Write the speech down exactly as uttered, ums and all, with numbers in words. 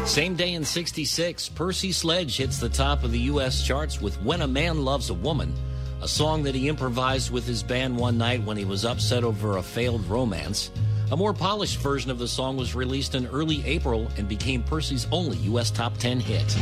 Same day in sixty-six, Percy Sledge hits the top of the U S charts with When a Man Loves a Woman, a song that he improvised with his band one night when he was upset over a failed romance. A more polished version of the song was released in early April and became Percy's only U S top ten hit.